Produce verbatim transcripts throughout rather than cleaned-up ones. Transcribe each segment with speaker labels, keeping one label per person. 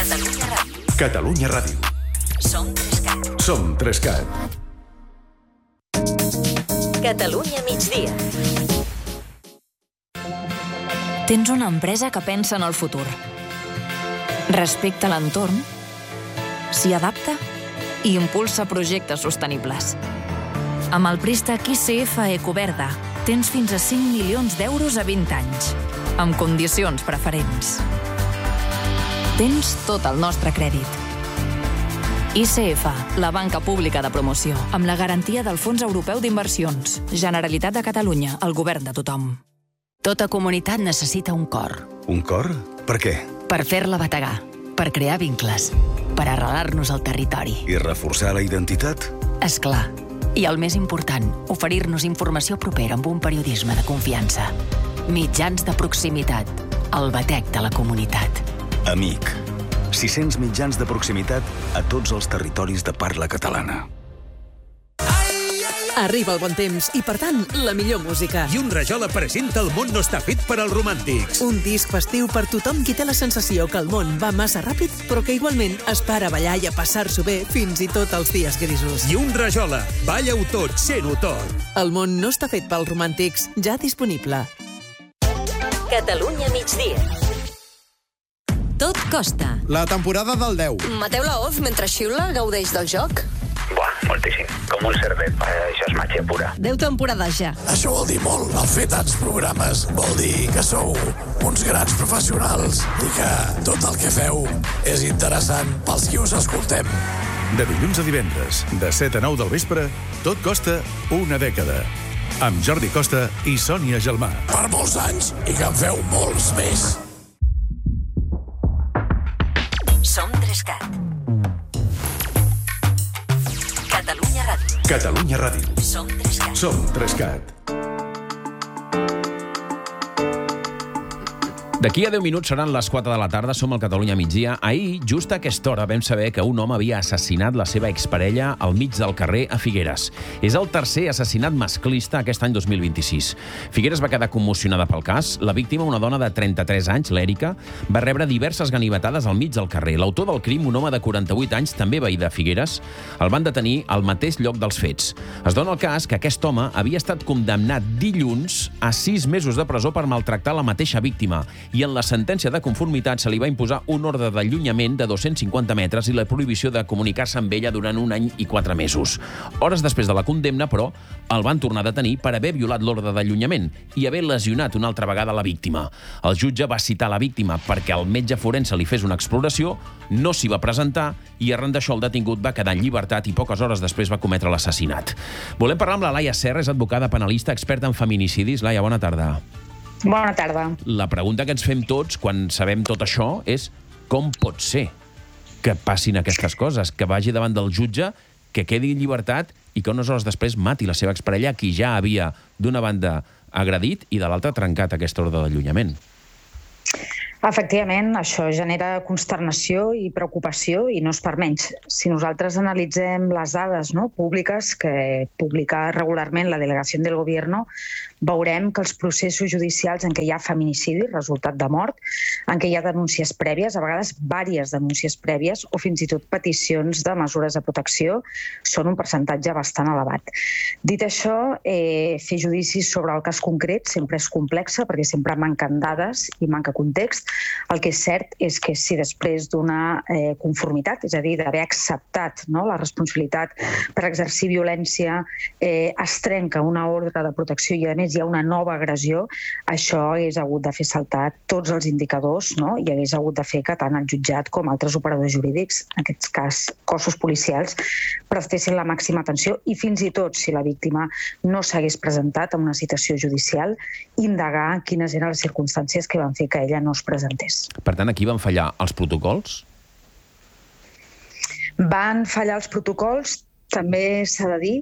Speaker 1: Catalunya Ràdio.
Speaker 2: Catalunya Ràdio.
Speaker 1: Som Trescat.
Speaker 2: Som Trescat.
Speaker 1: Catalunya migdia.
Speaker 3: Tens una empresa que pensa en el futur. Respecta l'entorn, s'hi adapta i impulsa projectes sostenibles. Amb el préstec I C F Ecoverda tens fins a cinc milions d'euros a vint anys, amb condicions preferents. Tens tot el nostre crèdit. I C F, la banca pública de promoció, amb la garantia del Fons Europeu d'Inversions. Generalitat de Catalunya, el govern de tothom.
Speaker 4: Tota comunitat necessita un cor.
Speaker 2: Un cor? Per què?
Speaker 4: Per fer-la bategar, per crear vincles, per arrelar-nos al territori.
Speaker 2: I reforçar la identitat?
Speaker 4: És clar. I el més important, oferir-nos informació propera amb un periodisme de confiança. Mitjans de proximitat, el batec de la comunitat.
Speaker 2: Amic. sis-cents mitjans de proximitat a tots els territoris de parla catalana.
Speaker 5: Arriba el bon temps i, per tant, la millor música.
Speaker 6: I un Rajola presenta El món no està fet per als romàntics.
Speaker 5: Un disc festiu per tothom qui té la sensació que el món va massa ràpid, però que igualment es para a ballar i a passar-s'ho bé fins i tot els dies grisos.
Speaker 6: I un Rajola, balla-ho tot, sent-ho tot.
Speaker 5: El món no està fet pels romàntics, ja disponible.
Speaker 1: Catalunya migdia. Tot costa.
Speaker 7: La temporada del deu.
Speaker 8: Mateu Laoz, mentre xiula, gaudeix del joc?
Speaker 9: Buah, moltíssim. Com un cervet. Això és màgia pura.
Speaker 8: Deu temporades ja.
Speaker 7: Això vol dir molt. El fer tants programes vol dir que sou uns grans professionals i que tot el que feu és interessant pels qui us escoltem.
Speaker 2: De dilluns a divendres, de set a nou del vespre, Tot costa una dècada. Amb Jordi Costa i Sònia Gelmà.
Speaker 7: Per molts anys i que en feu molts més.
Speaker 1: Som Trescat. Catalunya Ràdio.
Speaker 2: Catalunya Ràdio.
Speaker 1: Som Trescat.
Speaker 2: Som Trescat.
Speaker 10: D'aquí a deu minuts seran les quatre de la tarda, som al Catalunya migdia. Ahir, just a aquesta hora, vam saber que un home havia assassinat la seva exparella al mig del carrer a Figueres. És el tercer assassinat masclista aquest any dos mil vint-i-sis. Figueres va quedar commocionada pel cas. La víctima, una dona de trenta-tres anys, l'Èrica, va rebre diverses ganivetades al mig del carrer. L'autor del crim, un home de quaranta-vuit anys, també veí de Figueres, el van detenir al mateix lloc dels fets. Es dona el cas que aquest home havia estat condemnat dilluns a sis mesos de presó per maltractar la mateixa víctima, i en la sentència de conformitat se li va imposar un ordre d'allunyament de dos-cents cinquanta metres i la prohibició de comunicar-se amb ella durant un any i quatre mesos. Hores després de la condemna, però, el van tornar a detenir per haver violat l'ordre d'allunyament i haver lesionat una altra vegada la víctima. El jutge va citar la víctima perquè el metge forense li fes una exploració, no s'hi va presentar i arran d'això el detingut va quedar en llibertat i poques hores després va cometre l'assassinat. Volem parlar amb la Laia Serra, és advocada penalista experta en feminicidis. Laia, bona tarda.
Speaker 11: Bona tarda.
Speaker 10: La pregunta que ens fem tots quan sabem tot això és com pot ser que passin aquestes coses, que vagi davant del jutge, que quedi en llibertat i que unes hores després mati la seva exparella, qui ja havia d'una banda agredit i de l'altra trencat aquest ordre d'allunyament.
Speaker 11: Efectivament, això genera consternació i preocupació i no és per menys. Si nosaltres analitzem les dades no, públiques que publica regularment la Delegació del Gobierno, veurem que els processos judicials en què hi ha feminicidi, resultat de mort, en què hi ha denúncies prèvies, a vegades diverses denúncies prèvies o fins i tot peticions de mesures de protecció, són un percentatge bastant elevat. Dit això, eh, fer judicis sobre el cas concret sempre és complexa perquè sempre manquen dades i manca context. El que és cert és que si després d'una eh, conformitat, és a dir, d'haver acceptat no, la responsabilitat per exercir violència, eh, es trenca una ordre de protecció i a més hi ha una nova agressió, això hagués hagut de fer saltar tots els indicadors no? I hagués hagut de fer que tant el jutjat com altres operadors jurídics, en aquest cas cossos policials, prestessin la màxima atenció i fins i tot, si la víctima no s'hagués presentat en una citació judicial, indagar quines eren les circumstàncies que van fer que ella no es presentés.
Speaker 10: Per tant, aquí van fallar els protocols?
Speaker 11: Van fallar els protocols, també s'ha de dir,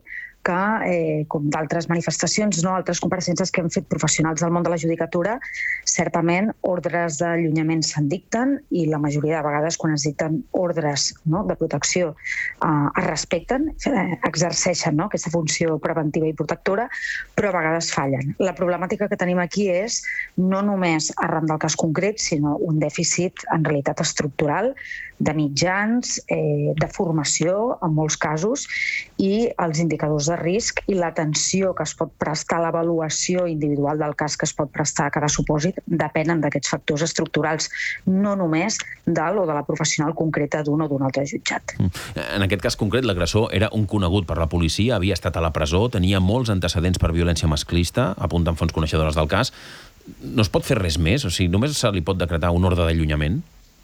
Speaker 11: que, eh, com d'altres manifestacions, no, altres compareixences que han fet professionals del món de la judicatura, certament ordres d'allunyament se'n dicten i la majoria de vegades quan es dicten ordres, no, de protecció eh, es respecten, eh, exerceixen, no, aquesta funció preventiva i protectora, però a vegades fallen. La problemàtica que tenim aquí és no només arran del cas concret, sinó un dèficit en realitat estructural de mitjans, eh, de formació en molts casos, i els indicadors de risc i l'atenció que es pot prestar a l'avaluació individual del cas que es pot prestar a cada supòsit depenen d'aquests factors estructurals, no només del o de la professional concreta d'un o d'un altre jutjat.
Speaker 10: En aquest cas concret, l'agressor era un conegut per la policia, havia estat a la presó, tenia molts antecedents per violència masclista, apunten fonts coneixedores del cas. No es pot fer res més? O sigui, només se li pot decretar un ordre d'allunyament?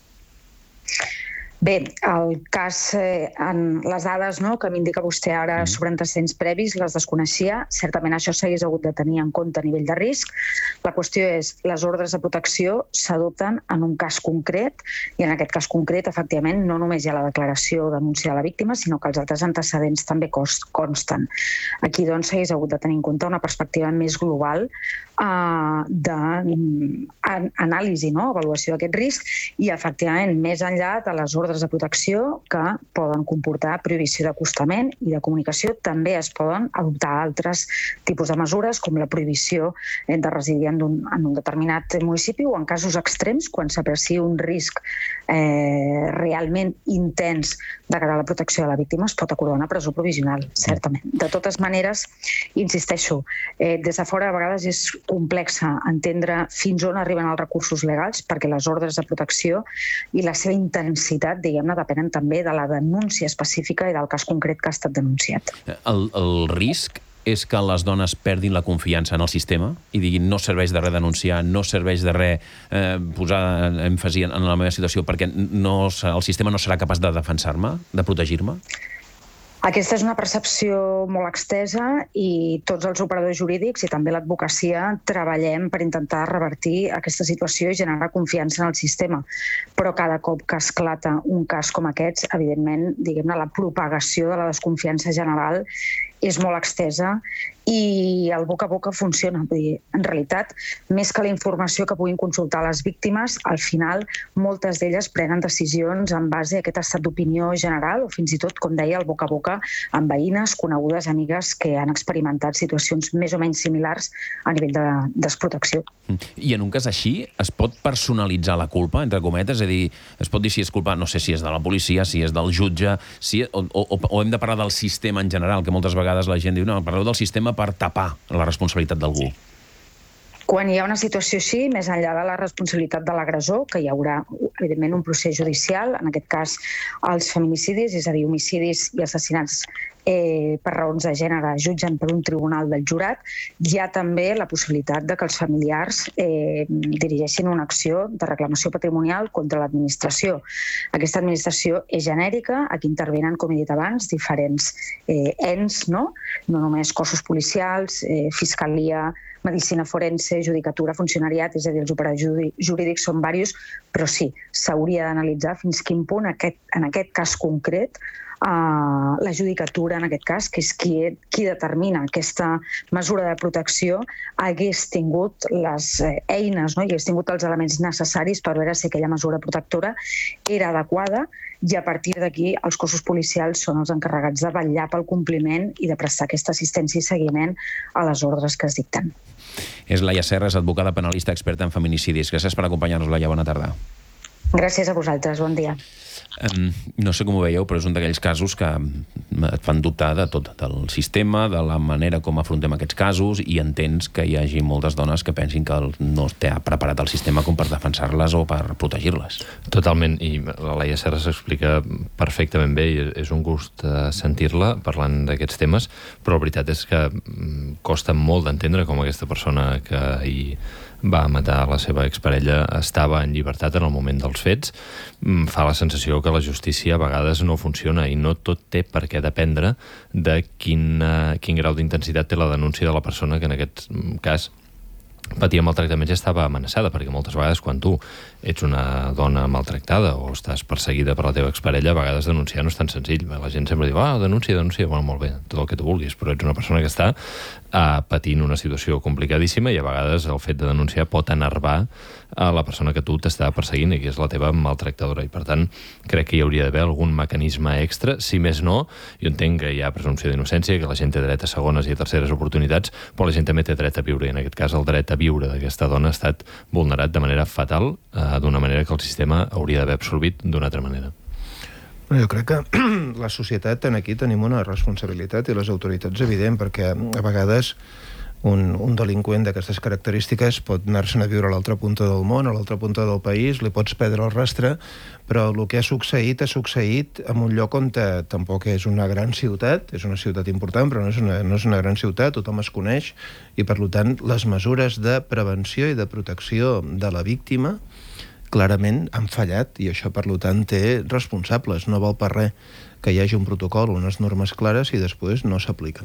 Speaker 11: Bé, el cas, eh, en les dades, no, que m'indica vostè ara sobre antecedents previs, les desconeixia. Certament això s'hagués hagut de tenir en compte a nivell de risc. La qüestió és, les ordres de protecció s'adopten en un cas concret i en aquest cas concret, efectivament, no només hi ha la declaració o denúncia de la víctima, sinó que els altres antecedents també consten. Aquí, doncs, s'hagués hagut de tenir en compte una perspectiva més global eh, d'anàlisi, no?, avaluació d'aquest risc i, efectivament, més enllà de les ordres de protecció que poden comportar prohibició d'acostament i de comunicació, també es poden adoptar altres tipus de mesures, com la prohibició de residir en un, en un determinat municipi o en casos extrems, quan s'aprecia un risc eh, realment intens de cara a la protecció de la víctima, es pot acordar una presó provisional, certament. De totes maneres, insisteixo, eh, des de fora a vegades és complex entendre fins on arriben els recursos legals, perquè les ordres de protecció i la seva intensitat, diguem-ne, depenen també de la denúncia específica i del cas concret que ha estat denunciat.
Speaker 10: El, el risc és que les dones perdin la confiança en el sistema i diguin no serveix de res denunciar, no serveix de res eh, posar èmfasi en la meva situació perquè no, el sistema no serà capaç de defensar-me, de protegir-me?
Speaker 11: Aquesta és una percepció molt extesa i tots els operadors jurídics i també l'advocacia treballem per intentar revertir aquesta situació i generar confiança en el sistema. Però cada cop que esclata un cas com aquests, evidentment, diguem-ne, la propagació de la desconfiança general és molt extesa i el boca a boca funciona. Vull dir, en realitat, més que la informació que puguin consultar les víctimes, al final moltes d'elles prenen decisions en base a aquest estat d'opinió general o fins i tot, com deia, el boca a boca amb veïnes, conegudes, amigues que han experimentat situacions més o menys similars a nivell de desprotecció.
Speaker 10: I en un cas així es pot personalitzar la culpa, entre cometes? És a dir, es pot dir si és culpa, no sé si és de la policia, si és del jutge, si, o, o, o hem de parlar del sistema en general, que moltes vegades la gent diu, no, parleu del sistema per tapar la responsabilitat d'algú.
Speaker 11: Quan hi ha una situació així, més enllà de la responsabilitat de l'agressor, que hi haurà, evidentment, un procés judicial, en aquest cas els feminicidis, és a dir, homicidis i assassinats eh, per raons de gènere jutgen per un tribunal del jurat, hi ha també la possibilitat de que els familiars eh, dirigeixin una acció de reclamació patrimonial contra l'administració. Aquesta administració és genèrica, aquí intervenen, com he dit abans, diferents eh, ens, no? No només cossos policials, eh, fiscalia, medicina forense, judicatura, funcionariat, és a dir, els operadors jurídics són diversos, però sí, s'hauria d'analitzar fins quin punt aquest, en aquest cas concret Uh, la judicatura, en aquest cas, que és qui, qui determina aquesta mesura de protecció, hagués tingut les eines, no? I hagués tingut els elements necessaris per veure si aquella mesura protectora era adequada i a partir d'aquí els cossos policials són els encarregats de vetllar pel compliment i de prestar aquesta assistència i seguiment a les ordres que es dicten.
Speaker 10: És Laia Serres, advocada penalista experta en feminicidis. Gràcies per acompanyar-nos, Laia. Bona tarda.
Speaker 11: Gràcies a vosaltres. Bon dia.
Speaker 10: Um, no sé com ho veieu, però és un d'aquells casos que et fan dubtar de tot, del sistema, de la manera com afrontem aquests casos, i entens que hi hagi moltes dones que pensin que no té preparat el sistema com per defensar-les o per protegir-les.
Speaker 12: Totalment, i la Laia Serres s'explica perfectament bé, i és un gust sentir-la parlant d'aquests temes, però la veritat és que costa molt d'entendre com aquesta persona que ahir va matar la seva exparella estava en llibertat en el moment dels fets. Fa la sensació que la justícia a vegades no funciona i no tot té per què dependre de quin, quin grau d'intensitat té la denúncia de la persona que en aquest cas patia maltractament ja estava amenaçada, perquè moltes vegades quan tu ets una dona maltractada o estàs perseguida per la teva exparella, a vegades denunciar no és tan senzill. La gent sempre diu, ah, denúncia, denúncia, bueno, molt bé, tot el que tu vulguis, però ets una persona que està uh, patint una situació complicadíssima i a vegades el fet de denunciar pot enervar a la persona que tu t'està perseguint i que és la teva maltractadora. I per tant, crec que hi hauria d'haver algun mecanisme extra, si més no, jo entenc que hi ha presumpció d'innocència, que la gent té dret a segones i a terceres oportunitats, però la gent també té dret a viure, i en aquest cas el dret a viure d'aquesta dona ha estat vulnerat de manera fatal, eh, d'una manera que el sistema hauria d'haver absorbit d'una altra manera.
Speaker 13: Jo crec que la societat aquí tenim una responsabilitat i les autoritats evident, perquè a vegades un, un delinqüent d'aquestes característiques pot anar-se'n a viure a l'altra punta del món, a l'altra punta del país, li pots perdre el rastre, però el que ha succeït ha succeït en un lloc on te, tampoc és una gran ciutat, és una ciutat important, però no és una, no és una gran ciutat, tothom es coneix, i per tant les mesures de prevenció i de protecció de la víctima clarament han fallat, i això per tant té responsables. No val per res que hi hagi un protocol, unes normes clares i després no s'apliquen.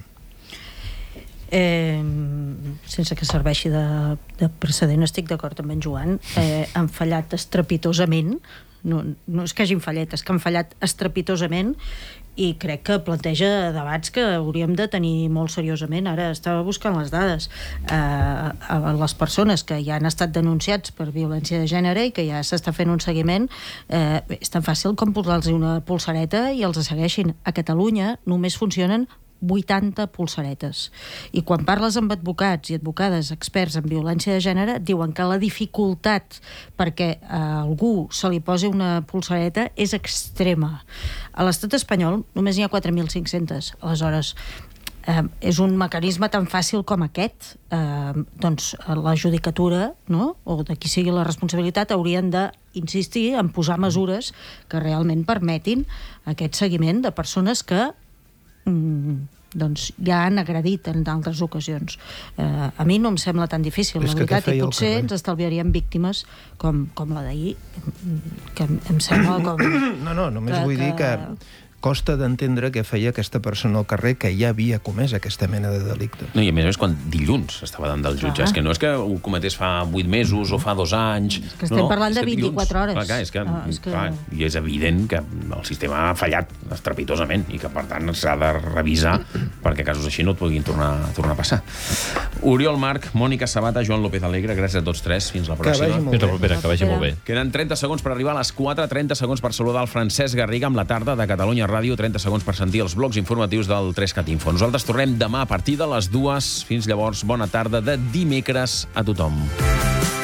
Speaker 14: Eh, sense que serveixi de, de precedent, estic d'acord amb en Joan, eh, han fallat estrepitosament, no, no és que hagin fallat, és que han fallat estrepitosament, i crec que planteja debats que hauríem de tenir molt seriosament. Ara estava buscant les dades. Eh, a les persones que ja han estat denunciats per violència de gènere i que ja s'està fent un seguiment, eh, és tan fàcil com posar-los una pulsareta i els segueixin. A Catalunya només funcionen vuitanta pulsaretes. I quan parles amb advocats i advocades experts en violència de gènere, diuen que la dificultat perquè a algú se li posi una pulsareta és extrema. A l'estat espanyol només n'hi ha quatre mil cinc-cents. Aleshores, eh, és un mecanisme tan fàcil com aquest. Eh, doncs la judicatura, no?, o de qui sigui la responsabilitat, haurien de insistir en posar mesures que realment permetin aquest seguiment de persones que doncs ja han agredit en d'altres ocasions. Eh, a mi no em sembla tan difícil, la veritat, i potser ens estalviaríem víctimes com, com la d'ahir, que em sembla com...
Speaker 13: No, no, només que, vull que... dir que costa d'entendre què feia aquesta persona al carrer que ja havia comès aquesta mena de delicte.
Speaker 10: No, i a més a més, quan dilluns estava davant del jutge, ah. és que no és que ho cometés fa vuit mesos o fa dos anys...
Speaker 14: És que estem no, parlant de vint-i-quatre hores.
Speaker 10: Clar, és que, ah, és que... Clar, i és evident que el sistema ha fallat estrepitosament i que, per tant, s'ha de revisar perquè casos així no et puguin tornar, tornar a passar. Oriol Marc, Mònica Sabata, Joan López Alegre, gràcies a tots tres. Fins la pròxima.
Speaker 12: Fins la propera, que vagi molt bé.
Speaker 10: Queden trenta segons per arribar a les quatre, trenta segons per saludar el Francesc Garriga amb la tarda de Catalunya Ràdio, trenta segons per sentir els blocs informatius del tres-cat Info. Nosaltres tornem demà a partir de les dues. Fins llavors, bona tarda de dimecres a tothom.